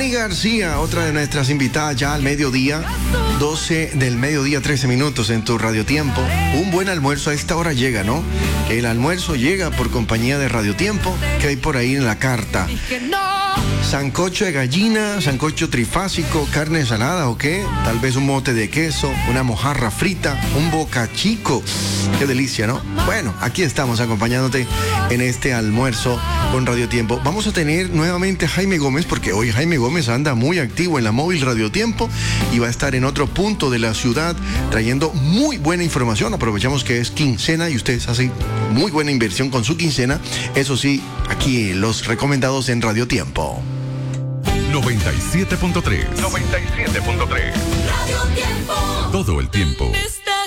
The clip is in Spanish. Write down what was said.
May García, otra de nuestras invitadas ya al mediodía, 12 del mediodía, 13 minutos en tu Radio Tiempo. Un buen almuerzo a esta hora llega, ¿no? El almuerzo llega por compañía de Radio Tiempo, que hay por ahí en la carta. Sancocho de gallina, sancocho trifásico, carne salada o qué, tal vez un mote de queso, una mojarra frita, un bocachico. Qué delicia, ¿no? Bueno, aquí estamos acompañándote en este almuerzo con Radio Tiempo. Vamos a tener nuevamente a Jaime Gómez, porque hoy Jaime Gómez anda muy activo en la móvil Radio Tiempo y va a estar en otro punto de la ciudad trayendo muy buena información. Aprovechamos que es quincena y ustedes hacen muy buena inversión con su quincena. Eso sí, aquí los recomendados en Radio Tiempo. 97.3. 97.3. Radio Tiempo. Todo el tiempo.